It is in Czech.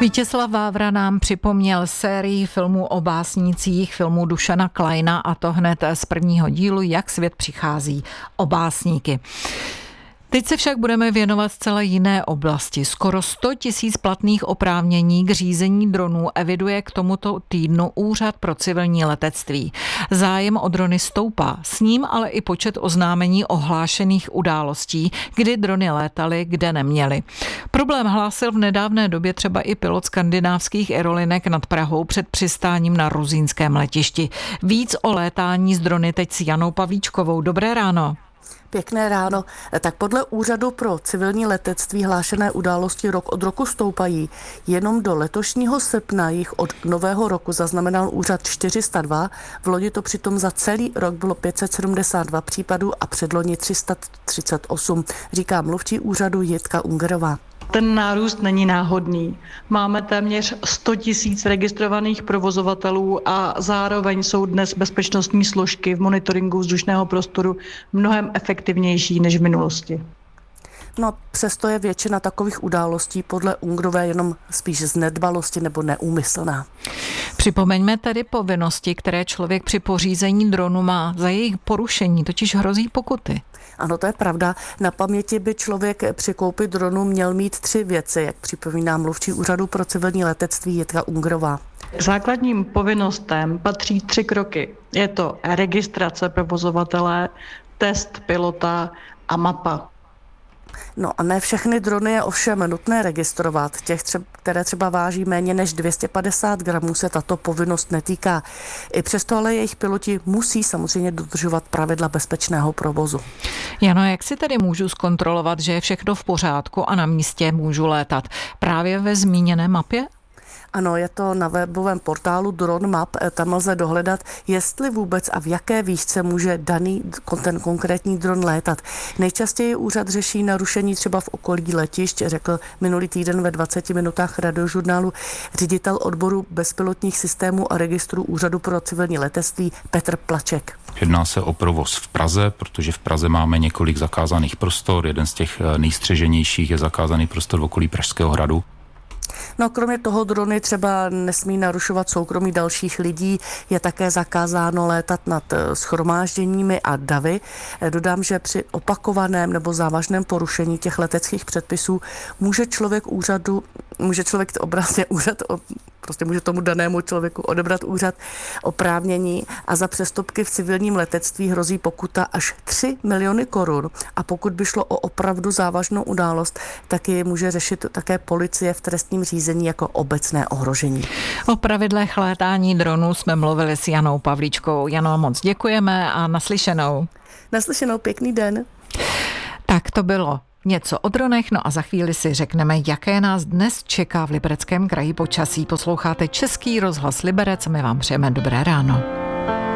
Vítězslav Vávra nám připomněl sérii filmů o básnících, filmů Dušana Kleina, a to hned z prvního dílu, Jak svět přichází o básníky. Teď se však budeme věnovat zcela jiné oblasti. Skoro 100 000 platných oprávnění k řízení dronů eviduje k tomuto týdnu Úřad pro civilní letectví. Zájem o drony stoupá, s ním ale i počet oznámení ohlášených událostí, kdy drony létaly, kde neměly. Problém hlásil v nedávné době třeba i pilot skandinávských aerolinek nad Prahou před přistáním na rusínském letišti. Víc o létání s drony teď s Janou Pavlíčkovou. Dobré ráno. Pěkné ráno. Tak podle Úřadu pro civilní letectví hlášené události rok od roku stoupají. Jenom do letošního srpna jich od nového roku zaznamenal úřad 402. V loni to přitom za celý rok bylo 572 případů a předloni 338, říká mluvčí úřadu Jitka Ungerová. Ten nárůst není náhodný. Máme téměř 100 000 registrovaných provozovatelů a zároveň jsou dnes bezpečnostní složky v monitoringu vzdušného prostoru mnohem efektivnější než v minulosti. No, přesto je většina takových událostí podle Ungerové jenom spíš z nedbalosti nebo neúmyslná. Připomeňme tedy povinnosti, které člověk při pořízení dronu má. Za jejich porušení totiž hrozí pokuty. Ano, to je pravda. Na paměti by člověk při koupi dronu měl mít 3 věci, jak připomíná mluvčí Úřadu pro civilní letectví Jitka Ungerová. K základním povinnostem patří 3 kroky. Je to registrace provozovatele, test pilota a mapa. No a ne všechny drony je ovšem nutné registrovat. Těch, které třeba váží méně než 250 gramů, se tato povinnost netýká. I přesto ale jejich piloti musí samozřejmě dodržovat pravidla bezpečného provozu. Jano, jak si tedy můžu zkontrolovat, že je všechno v pořádku a na místě můžu létat? Právě ve zmíněné mapě? Ano, je to na webovém portálu Drone Map. Tam lze dohledat, jestli vůbec a v jaké výšce může ten konkrétní dron létat. Nejčastěji úřad řeší narušení třeba v okolí letišť, řekl minulý týden ve 20 minutách radiožurnálu ředitel odboru bezpilotních systémů a registrů Úřadu pro civilní letectví Petr Plaček. Jedná se o provoz v Praze, protože v Praze máme několik zakázaných prostor. Jeden z těch nejstřeženějších je zakázaný prostor v okolí Pražského hradu. No, kromě toho drony třeba nesmí narušovat soukromí dalších lidí, je také zakázáno létat nad shromážděními a davy. Dodám, že při opakovaném nebo závažném porušení těch leteckých předpisů může tomu danému člověku odebrat úřad oprávnění a za přestupky v civilním letectví hrozí pokuta až 3 miliony korun. A pokud by šlo o opravdu závažnou událost, tak ji může řešit také policie v trestním řízení jako obecné ohrožení. O pravidlech létání dronů jsme mluvili s Janou Pavlíčkou. Jano, moc děkujeme a naslyšenou. Naslyšenou, pěkný den. Tak to bylo něco o dronech, no a za chvíli si řekneme, jaké nás dnes čeká v Libereckém kraji počasí. Posloucháte Český rozhlas Liberec, my vám přejeme dobré ráno.